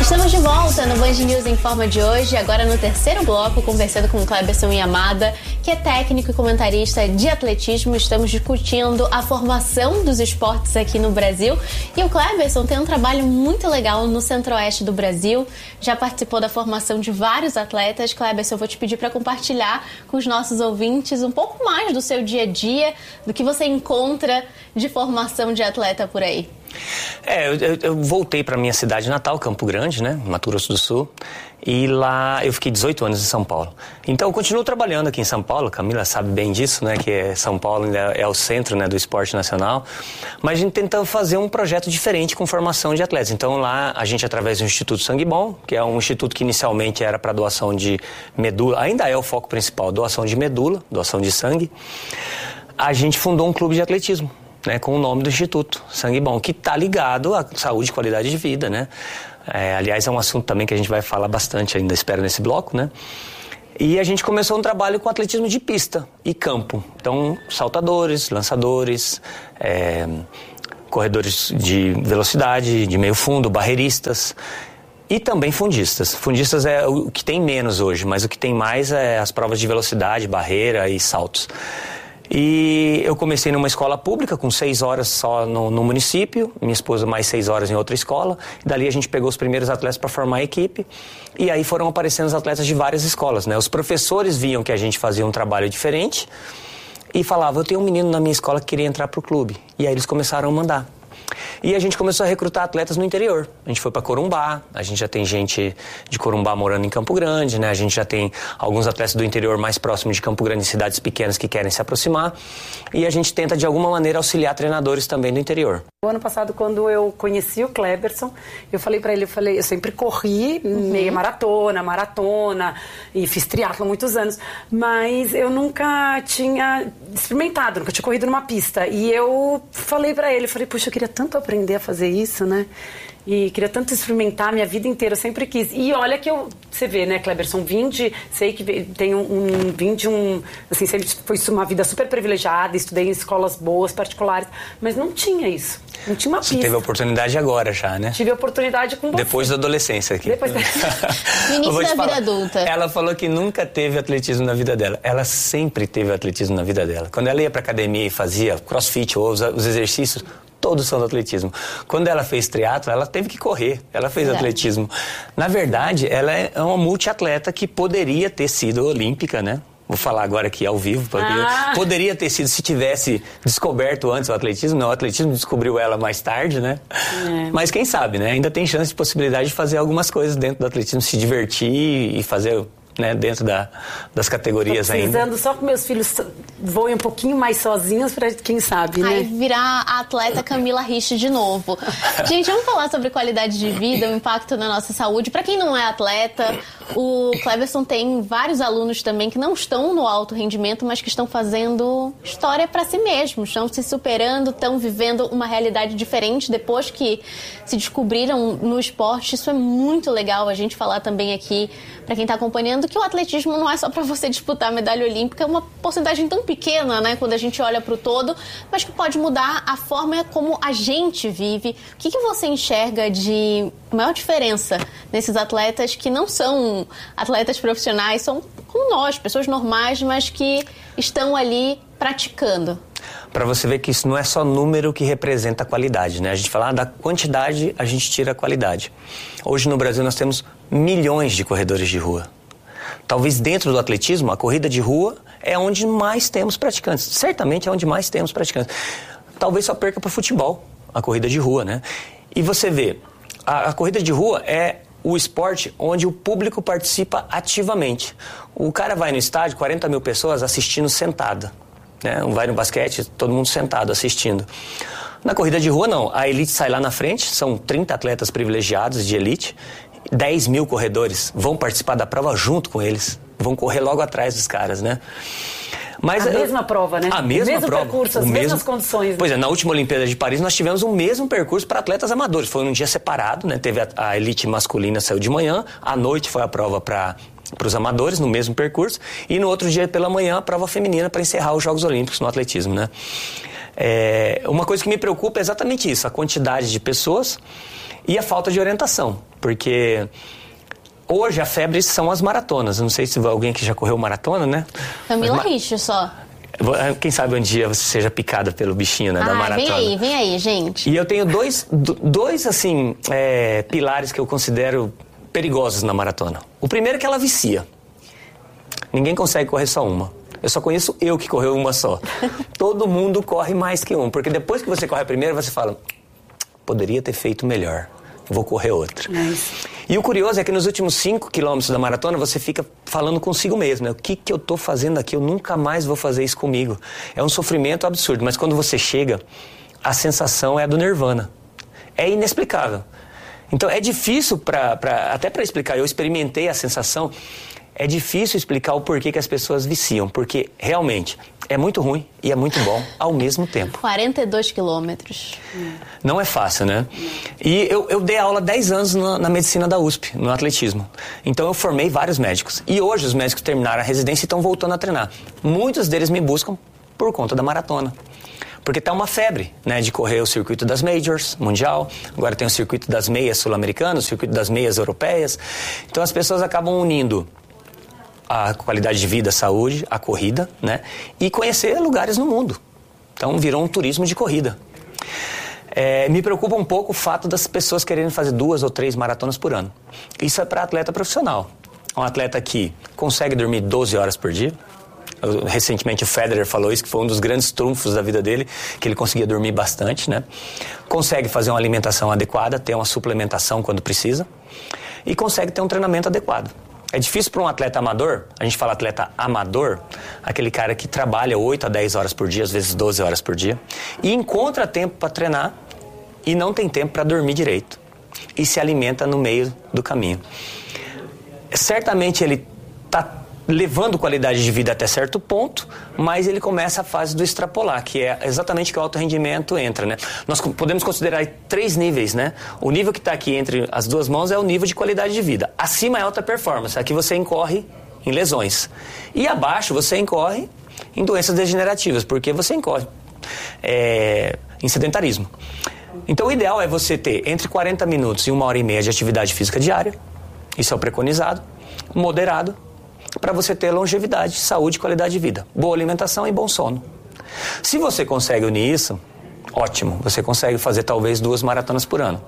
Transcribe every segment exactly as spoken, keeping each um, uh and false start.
Estamos de volta no Band News Informa de hoje, agora no terceiro bloco, conversando com o Cleberson Yamada, que é técnico e comentarista de atletismo. Estamos discutindo a formação dos esportes aqui no Brasil. E o Cleberson tem um trabalho muito legal no centro-oeste do Brasil, já participou da formação de vários atletas. Cleberson, eu vou te pedir para compartilhar com os nossos ouvintes um pouco mais do seu dia a dia, do que você encontra de formação de atleta por aí. É, eu, eu voltei para minha cidade natal, Campo Grande, né, Mato Grosso do Sul, e lá eu fiquei dezoito anos em São Paulo. Então eu continuo trabalhando aqui em São Paulo, Camila sabe bem disso, né, que é, São Paulo ainda é o centro, né, do esporte nacional, mas a gente tenta fazer um projeto diferente com formação de atletas. Então lá a gente, através do Instituto Sangue Bom, que é um instituto que inicialmente era para doação de medula, ainda é o foco principal, doação de medula, doação de sangue, a gente fundou um clube de atletismo. Né, com o nome do Instituto Sangue Bom, que está ligado à saúde e qualidade de vida, né? É, aliás, é um assunto também que a gente vai falar bastante ainda, espero, nesse bloco, né? E a gente começou um trabalho com atletismo de pista e campo. Então, saltadores, lançadores, é, corredores de velocidade, de meio fundo, barreiristas e também fundistas. Fundistas é o que tem menos hoje, mas o que tem mais é as provas de velocidade, barreira e saltos. E eu comecei numa escola pública, com seis horas só no, no município, minha esposa mais seis horas em outra escola. E dali a gente pegou os primeiros atletas para formar a equipe. E aí foram aparecendo os atletas de várias escolas, né? Os professores viam que a gente fazia um trabalho diferente e falavam, eu tenho um menino na minha escola que queria entrar pro clube. E aí eles começaram a mandar. E a gente começou a recrutar atletas no interior. A gente foi para Corumbá, a gente já tem gente de Corumbá morando em Campo Grande, né? A gente já tem alguns atletas do interior mais próximos de Campo Grande, cidades pequenas que querem se aproximar. E a gente tenta, de alguma maneira, auxiliar treinadores também do interior. O ano passado, quando eu conheci o Cleberson, eu falei para ele, eu falei, eu sempre corri uhum. meia maratona, maratona, e fiz triatlo há muitos anos, mas eu nunca tinha experimentado, nunca tinha corrido numa pista. E eu falei para ele, eu falei, puxa, eu queria tanto aprender a fazer isso, né? E queria tanto experimentar minha vida inteira, eu sempre quis. E olha que eu, você vê, né, Cleberson, vim de, sei que tem um, um vim de um, assim, sempre foi uma vida super privilegiada, estudei em escolas boas, particulares, mas não tinha isso, não tinha uma pista. Você teve a oportunidade agora já, né? Tive a oportunidade com você. Depois da adolescência aqui. Depois da... No início da falar, vida adulta. Ela falou que nunca teve atletismo na vida dela. Ela sempre teve atletismo na vida dela. Quando ela ia pra academia e fazia crossfit ou os, os exercícios, todos são do atletismo. Quando ela fez triatlo, ela teve que correr. Ela fez Exato. atletismo. Na verdade, ela é uma multiatleta que poderia ter sido olímpica, né? Vou falar agora aqui ao vivo. Porque ah. Poderia ter sido se tivesse descoberto antes o atletismo. Não, o atletismo descobriu ela mais tarde, né? É. Mas quem sabe, né? Ainda tem chance de possibilidade de fazer algumas coisas dentro do atletismo, se divertir e fazer... Né, dentro da, das categorias ainda. Tô precisando só que meus filhos voem um pouquinho mais sozinhos para quem sabe, né? Aí virar a atleta Camila Rich de novo. Gente, vamos falar sobre qualidade de vida, o impacto na nossa saúde. Para quem não é atleta, o Cleberson tem vários alunos também que não estão no alto rendimento, mas que estão fazendo história para si mesmos, estão se superando, estão vivendo uma realidade diferente depois que se descobriram no esporte. Isso é muito legal a gente falar também aqui para quem está acompanhando, que o atletismo não é só para você disputar a medalha olímpica, é uma porcentagem tão pequena, né, quando a gente olha para o todo, mas que pode mudar a forma como a gente vive. O que, que você enxerga de maior diferença nesses atletas que não são atletas profissionais, são como nós, pessoas normais, mas que estão ali praticando? Para você ver que isso não é só número que representa a qualidade, né? A gente fala ah, da quantidade, a gente tira a qualidade. Hoje no Brasil nós temos milhões de corredores de rua. Talvez dentro do atletismo, a corrida de rua é onde mais temos praticantes. Certamente é onde mais temos praticantes. Talvez só perca para o futebol, a corrida de rua, né? E você vê, a, a corrida de rua é o esporte onde o público participa ativamente. O cara vai no estádio, quarenta mil pessoas assistindo sentada. Né? Vai no basquete, todo mundo sentado assistindo. Na corrida de rua, não. A elite sai lá na frente, são trinta atletas privilegiados de elite, dez mil corredores vão participar da prova junto com eles, vão correr logo atrás dos caras, né? Mas a eu, mesma prova, né? A mesma o mesmo prova. percurso, as o mesmas mesmo, condições. Né? Pois é, na última Olimpíada de Paris nós tivemos o mesmo percurso para atletas amadores. Foi num dia separado, né? Teve a, a elite masculina, saiu de manhã, à noite foi a prova para para os amadores, no mesmo percurso, e no outro dia pela manhã a prova feminina para encerrar os Jogos Olímpicos no atletismo, né? É, uma coisa que me preocupa é exatamente isso, a quantidade de pessoas e a falta de orientação, porque hoje a febre são as maratonas. Eu não sei se alguém que já correu maratona, né? Camila Mas, Richter só. Quem sabe um dia você seja picada pelo bichinho, né, ah, da maratona. Vem aí, vem aí, gente. E eu tenho dois, dois assim, é, pilares que eu considero perigosos na maratona. O primeiro é que ela vicia. Ninguém consegue correr só uma. Eu só conheço eu que correu uma só. Todo mundo corre mais que um, porque depois que você corre a primeira, você fala, poderia ter feito melhor, vou correr outra. Nice. E o curioso é que nos últimos cinco quilômetros da maratona, você fica falando consigo mesmo, né? O que, que eu tô fazendo aqui? Eu nunca mais vou fazer isso comigo. É um sofrimento absurdo, mas quando você chega, a sensação é a do nirvana. É inexplicável. Então é difícil, pra, pra, até para explicar, eu experimentei a sensação, é difícil explicar o porquê que as pessoas viciam, porque realmente é muito ruim e é muito bom ao mesmo tempo. quarenta e dois quilômetros. Não é fácil, né? E eu, eu dei aula dez anos na, na medicina da U S P, no atletismo. Então eu formei vários médicos. E hoje os médicos terminaram a residência e estão voltando a treinar. Muitos deles me buscam por conta da maratona. Porque tá uma febre, né, de correr o circuito das Majors, mundial. Agora tem o circuito das meias sul-americanas, o circuito das meias europeias. Então as pessoas acabam unindo a qualidade de vida, a saúde, a corrida, né? E conhecer lugares no mundo. Então virou um turismo de corrida. É, me preocupa um pouco o fato das pessoas quererem fazer duas ou três maratonas por ano. Isso é para atleta profissional. Um atleta que consegue dormir doze horas por dia. Eu, recentemente o Federer falou isso, que foi um dos grandes trunfos da vida dele, que ele conseguia dormir bastante, né? Consegue fazer uma alimentação adequada, ter uma suplementação quando precisa. E consegue ter um treinamento adequado. É difícil para um atleta amador, a gente fala atleta amador, aquele cara que trabalha oito a dez horas por dia, às vezes doze horas por dia, e encontra tempo para treinar e não tem tempo para dormir direito. E se alimenta no meio do caminho. Certamente ele está levando qualidade de vida até certo ponto, mas ele começa a fase do extrapolar, que é exatamente que o alto rendimento entra, né? Nós podemos considerar três níveis, né? O nível que está aqui entre as duas mãos é o nível de qualidade de vida. Acima é alta performance, aqui você incorre em lesões. E abaixo você incorre em doenças degenerativas, porque você incorre é, em sedentarismo. Então o ideal é você ter entre quarenta minutos e uma hora e meia de atividade física diária, isso é o preconizado, moderado, para você ter longevidade, saúde e qualidade de vida. Boa alimentação e bom sono. Se você consegue unir isso, ótimo. Você consegue fazer talvez duas maratonas por ano.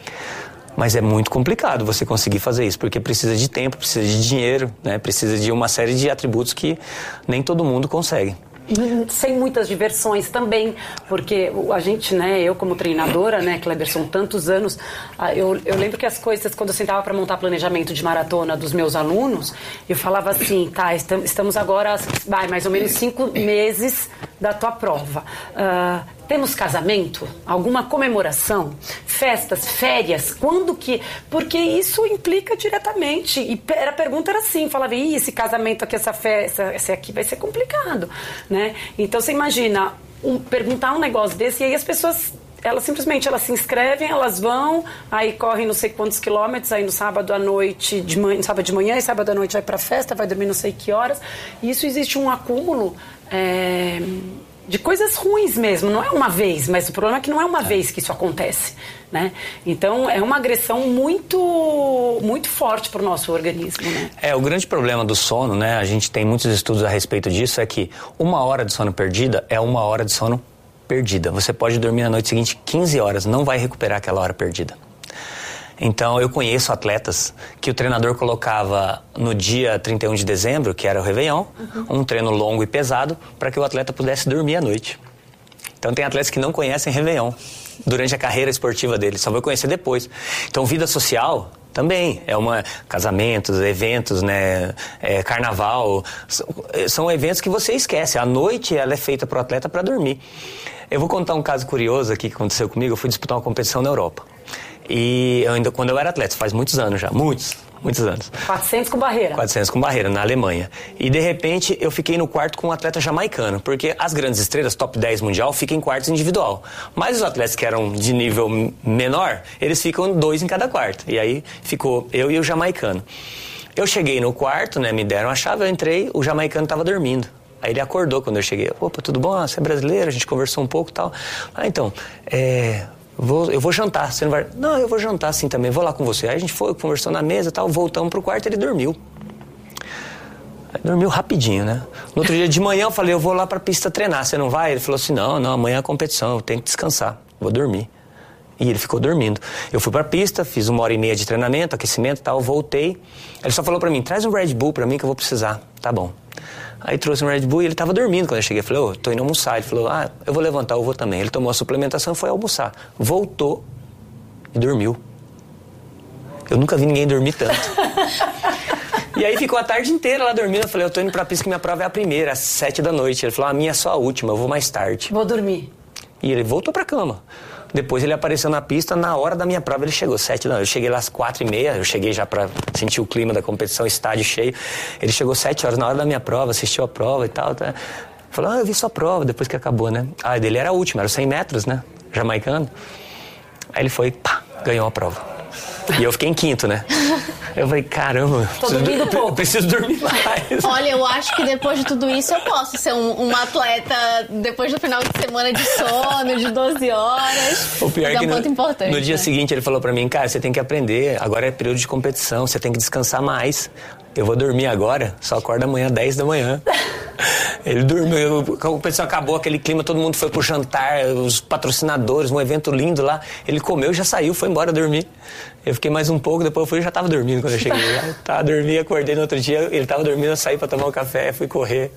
Mas é muito complicado você conseguir fazer isso, porque precisa de tempo, precisa de dinheiro, né? Precisa de uma série de atributos que nem todo mundo consegue. Sem muitas diversões também, porque a gente, né, eu como treinadora, né, Cleberson, tantos anos, eu, eu lembro que as coisas, quando eu sentava para montar planejamento de maratona dos meus alunos, eu falava assim, tá, estamos agora, vai, mais ou menos cinco meses da tua prova. Uh, temos casamento? Alguma comemoração? Festas? Férias? Quando que... Porque isso implica diretamente. E a pergunta era assim, falava, ih, esse casamento aqui, essa festa, esse aqui vai ser complicado, né? Então você imagina, um, perguntar um negócio desse, e aí as pessoas... Elas simplesmente elas se inscrevem, elas vão, aí correm não sei quantos quilômetros, aí no sábado à noite, de manhã, sábado de manhã, e sábado à noite vai pra festa, vai dormir não sei que horas. E isso existe um acúmulo é, de coisas ruins mesmo, não é uma vez, mas o problema é que não é uma vez que isso acontece, né? Então é uma agressão muito, muito forte pro nosso organismo, né? É, o grande problema do sono, né, a gente tem muitos estudos a respeito disso, é que uma hora de sono perdida é uma hora de sono perdida. Você pode dormir na noite seguinte quinze horas, não vai recuperar aquela hora perdida. Então, eu conheço atletas que o treinador colocava no dia trinta e um de dezembro, que era o Réveillon, uhum. um treino longo e pesado, para que o atleta pudesse dormir à noite. Então, tem atletas que não conhecem Réveillon durante a carreira esportiva dele, só vai conhecer depois. Então, vida social também é uma... Casamentos, eventos, né? É, carnaval, são eventos que você esquece. A noite, ela é feita para o atleta para dormir. Eu vou contar um caso curioso aqui que aconteceu comigo. Eu fui disputar uma competição na Europa. E eu ainda, quando eu era atleta, faz muitos anos já, muitos, muitos anos. quatrocentos com barreira. quatrocentos com barreira, na Alemanha. E de repente eu fiquei no quarto com um atleta jamaicano, porque as grandes estrelas, top dez mundial, ficam em quartos individual. Mas os atletas que eram de nível menor, eles ficam dois em cada quarto. E aí ficou eu e o jamaicano. Eu cheguei no quarto, né, me deram a chave, eu entrei, o jamaicano estava dormindo. Aí ele acordou quando eu cheguei. Opa, tudo bom? Ah, você é brasileiro? A gente conversou um pouco e tal. Ah, então, é... Vou, eu vou jantar, você não vai... Não, eu vou jantar sim também, vou lá com você. Aí a gente foi, conversou na mesa e tal, voltamos pro quarto e ele dormiu. Aí dormiu rapidinho, né? No outro dia de manhã eu falei, eu vou lá pra pista treinar, você não vai? Ele falou assim, não, não, amanhã é a competição, eu tenho que descansar, vou dormir. E ele ficou dormindo. Eu fui pra pista, fiz uma hora e meia de treinamento, aquecimento e tal, voltei. Ele só falou pra mim, traz um Red Bull pra mim que eu vou precisar. Tá bom. Aí trouxe um Red Bull e ele tava dormindo quando eu cheguei. Eu falei, ô, oh, tô indo almoçar. Ele falou, ah, eu vou levantar, eu vou também. Ele tomou a suplementação e foi almoçar. Voltou e dormiu. Eu nunca vi ninguém dormir tanto. E aí ficou a tarde inteira lá dormindo. Eu falei, eu tô indo pra pista que minha prova é a primeira, às sete da noite. Ele falou, a minha é só a última, eu vou mais tarde. Vou dormir. E ele voltou pra cama. Depois ele apareceu na pista, na hora da minha prova ele chegou, sete da noite. Eu cheguei lá às quatro e meia, eu cheguei já pra sentir o clima da competição, estádio cheio. Ele chegou sete horas na hora da minha prova, assistiu a prova e tal. Tá. Falou, ah, eu vi sua prova depois que acabou, né? Ah, dele era a última, era os cem metros, né? Jamaicano. Aí ele foi, pá, ganhou a prova. E eu fiquei em quinto, né? Eu falei, caramba, tô preciso, dormindo dur- pouco. preciso dormir mais. Olha, eu acho que depois de tudo isso eu posso ser um, uma atleta depois do final de semana de sono, de doze horas. O pior é é que um no, ponto importante. no dia né? seguinte ele falou pra mim, cara, você tem que aprender, agora é período de competição, você tem que descansar mais. Eu vou dormir agora, só acorda amanhã, dez da manhã. Ele dormiu, a competição acabou, aquele clima, todo mundo foi pro jantar, os patrocinadores, um evento lindo lá. Ele comeu, já saiu, foi embora dormir. Eu fiquei mais um pouco, depois eu fui e já tava dormindo quando eu cheguei. Eu tava dormindo, acordei no outro dia, ele tava dormindo, eu saí pra tomar um café, fui correr.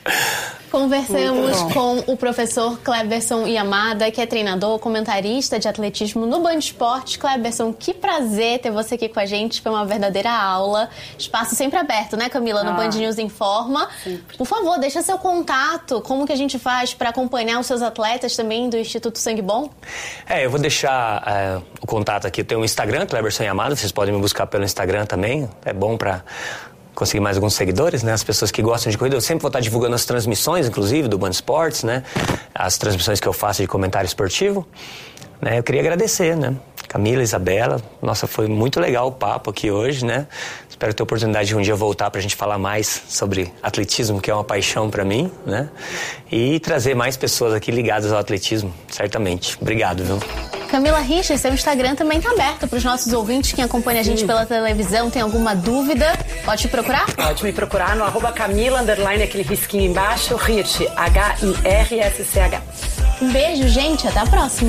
Conversamos com o professor Cleberson Yamada, que é treinador, comentarista de atletismo no Band Esportes. Cleberson, que prazer ter você aqui com a gente, foi uma verdadeira aula. Espaço sempre aberto, né, Camila, no ah, Band News Informa. Sempre. Por favor, deixa seu contato, como que a gente faz para acompanhar os seus atletas também do Instituto Sangue Bom? É, eu vou deixar é, o contato aqui, eu tenho um Instagram, Cleberson Yamada, vocês podem me buscar pelo Instagram também, é bom para conseguir mais alguns seguidores, né? As pessoas que gostam de corrida. Eu sempre vou estar divulgando as transmissões, inclusive, do Band Esportes, né? As transmissões que eu faço de comentário esportivo. Né? Eu queria agradecer, né? Camila, Isabela. Nossa, foi muito legal o papo aqui hoje, né? Espero ter a oportunidade de um dia voltar pra gente falar mais sobre atletismo, que é uma paixão pra mim, né? E trazer mais pessoas aqui ligadas ao atletismo, certamente. Obrigado, viu? Camila Richa, seu Instagram também está aberto para os nossos ouvintes. Quem acompanha a gente pela televisão, tem alguma dúvida, pode te procurar? Pode me procurar no arroba Camila, underline, aquele risquinho embaixo, Hirsch, H I R S C H. Um beijo, gente, até a próxima.